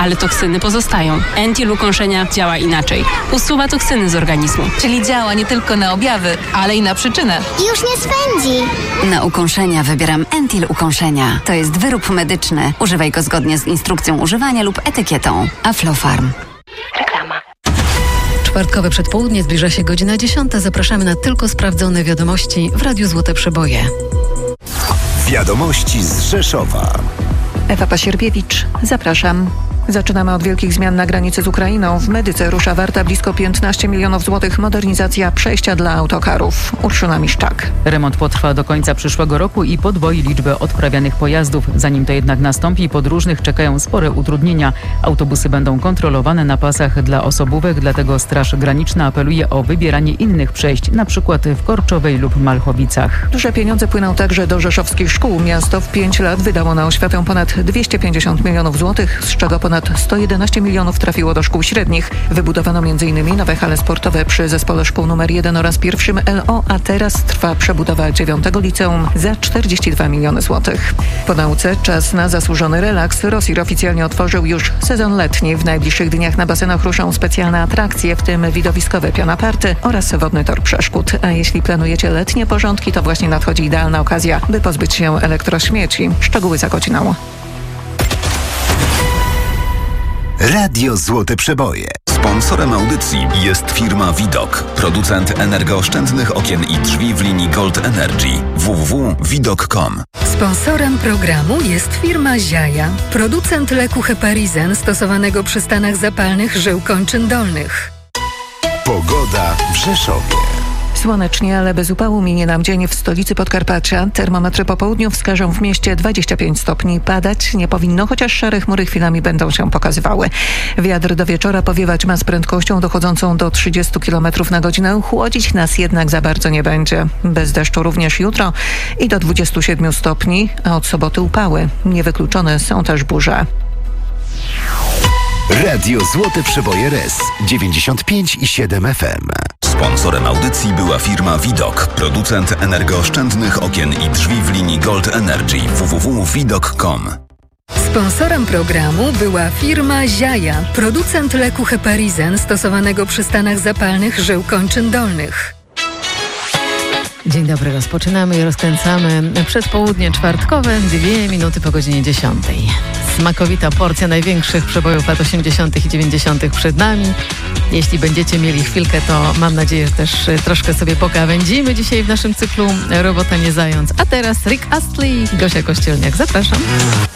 ale toksyny pozostają. Entil ukąszenia działa inaczej. Usuwa toksyny z organizmu. Czyli działa nie tylko na objawy, ale i na przyczynę. Już nie swędzi. Na ukąszenia wybieram Entil ukąszenia. To jest wyrób medyczny. Używaj go zgodnie z instrukcją używania lub etykietą. Aflofarm. Reklama. Czwartkowe przedpołudnie, zbliża się godzina 10. Zapraszamy na tylko sprawdzone wiadomości w Radiu Złote Przeboje. Wiadomości z Rzeszowa. Ewa Pasierbiewicz, zapraszam. Zaczynamy od wielkich zmian na granicy z Ukrainą. W Medyce rusza warta blisko 15 milionów złotych modernizacja przejścia dla autokarów. Urszula Miszczak. Remont potrwa do końca przyszłego roku i podwoi liczbę odprawianych pojazdów. Zanim to jednak nastąpi, podróżnych czekają spore utrudnienia. Autobusy będą kontrolowane na pasach dla osobówek, dlatego Straż Graniczna apeluje o wybieranie innych przejść, na przykład w Korczowej lub Malchowicach. Duże pieniądze płyną także do rzeszowskich szkół. Miasto w 5 lat wydało na oświatę ponad 250 milionów złotych, z czego ponad 111 milionów trafiło do szkół średnich. Wybudowano m.in. nowe hale sportowe przy Zespole Szkół nr 1 oraz pierwszym LO, a teraz trwa przebudowa 9 liceum za 42 miliony złotych. Po nauce czas na zasłużony relaks. Rosir oficjalnie otworzył już sezon letni. W najbliższych dniach na basenach ruszą specjalne atrakcje, w tym widowiskowe pianoparty oraz wodny tor przeszkód. A jeśli planujecie letnie porządki, to właśnie nadchodzi idealna okazja, by pozbyć się elektrośmieci. Szczegóły za godziną. Radio Złote Przeboje. Sponsorem audycji jest firma Widok, producent energooszczędnych okien i drzwi w linii Gold Energy. www.widok.com. Sponsorem programu jest firma Ziaja, producent leku Heparizen stosowanego przy stanach zapalnych żył kończyn dolnych. Pogoda w Rzeszowie. Słonecznie, ale bez upału minie nam dzień w stolicy Podkarpacia. Termometry po południu wskażą w mieście 25 stopni. Padać nie powinno, chociaż szare chmury chwilami będą się pokazywały. Wiatr do wieczora powiewać ma z prędkością dochodzącą do 30 km na godzinę. Chłodzić nas jednak za bardzo nie będzie. Bez deszczu również jutro i do 27 stopni, a od soboty upały. Niewykluczone są też burze. Radio Złote Przeboje RES 95,7 FM. Sponsorem audycji była firma Widok, producent energooszczędnych okien i drzwi w linii Gold Energy. www.widok.com. Sponsorem programu była firma Ziaja, producent leku Heparizen stosowanego przy stanach zapalnych żył kończyn dolnych. Dzień dobry, rozpoczynamy i rozkręcamy przedpołudnie czwartkowe, 2 minuty po godzinie 10. Smakowita porcja największych przebojów lat 80. i 90. przed nami. Jeśli będziecie mieli chwilkę, to mam nadzieję, że też troszkę sobie pokawędzimy dzisiaj w naszym cyklu Robota nie zając. A teraz Rick Astley, Gosia Kościelniak. Zapraszam.